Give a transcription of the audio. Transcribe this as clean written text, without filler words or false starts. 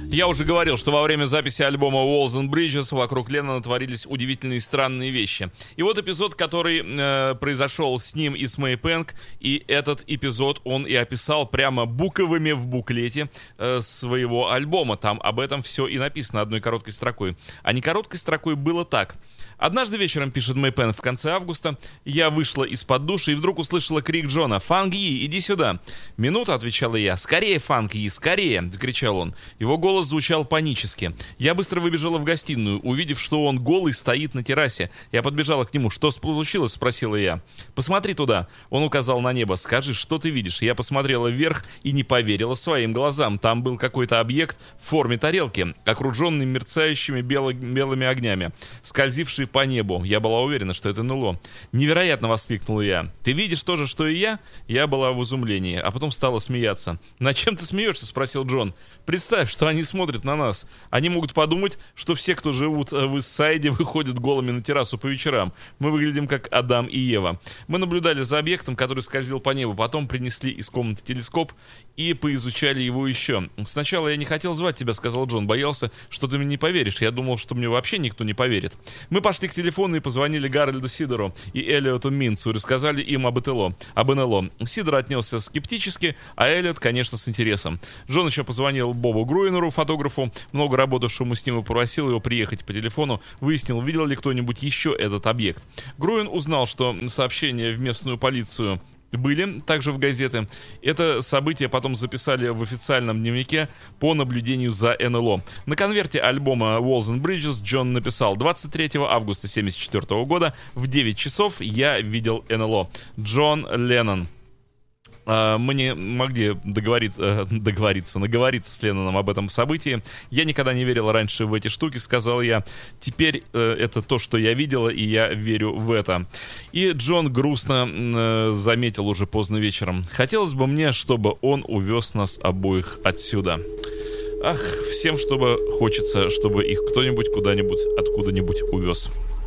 Я уже говорил, что во время записи альбома Walls and Bridges вокруг Леннона творились удивительные и странные вещи. И вот эпизод, который произошел с ним и с Мэй Пэнк, и этот эпизод он и описал прямо буквами в буклете своего альбома. Там об этом все и написано одной короткой строкой. А не короткой строкой было так. «Однажды вечером, — пишет Мэй Пэнк в конце августа, — я вышла из-под душа и вдруг услышала крик Джона: «Фанг Йи, иди сюда!» «Минуту, — отвечала я. — Скорее, Фанг Йи, скорее!» — закричал он. Его голос звучал панически. Я быстро выбежала в гостиную, увидев, что он голый стоит на террасе. Я подбежала к нему. «Что случилось?» — спросила я. «Посмотри туда!» Он указал на небо. «Скажи, что ты видишь?» Я посмотрела вверх и не поверила своим глазам. Там был какой-то объект в форме тарелки, окруженный мерцающими белыми огнями, скользивший по небу. Я была уверена, что это НЛО. «Невероятно!» — воскликнул я. «Ты видишь то же, что и я?» Я была в изумлении, а потом стала смеяться. «Над чем ты смеешься?» — спросил Джон. «Представь, что они смотрят на нас. Они могут подумать, что все, кто живут в Иссайде, выходят голыми на террасу по вечерам. Мы выглядим как Адам и Ева». Мы наблюдали за объектом, который скользил по небу. Потом принесли из комнаты телескоп и поизучали его еще. «Сначала я не хотел звать тебя», — сказал Джон. «Боялся, что ты мне не поверишь. Я думал, что мне вообще никто не поверит». Мы пошли к телефону и позвонили Гарольду Сидору и Эллиоту Минцу и рассказали им об НЛО. Сидор отнесся скептически, а Эллиот, конечно, с интересом. Джон еще позвонил Бобу Груинеру, фотографу, много работавшему с ним, и попросил его приехать по телефону, выяснил, видел ли кто-нибудь еще этот объект. Груин узнал, что сообщения в местную полицию были также в газеты. Это событие потом записали в официальном дневнике по наблюдению за НЛО. На конверте альбома Walls and Bridges Джон написал: 23 августа 1974 года в 9 часов я видел НЛО. Джон Леннон. Мы не могли наговориться с Ленноном об этом событии. Я никогда не верила раньше в эти штуки, сказал я. Теперь это то, что я видела, и я верю в это. И Джон грустно заметил уже поздно вечером: хотелось бы мне, чтобы он увез нас обоих отсюда. Ах, всем, чтобы хочется, чтобы их кто-нибудь куда-нибудь, откуда-нибудь увез.